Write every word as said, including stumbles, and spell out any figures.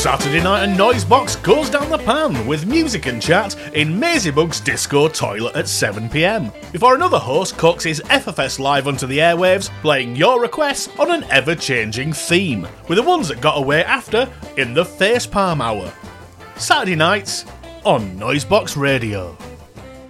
Saturday night and Noisebox goes down the pan with music and chat in Mazybug's Disco Toilet at seven p m, before another host cooks his F F S live onto the airwaves, playing your requests on an ever-changing theme, with the ones that got away after in the Facepalm Hour. Saturday nights on Noisebox Radio.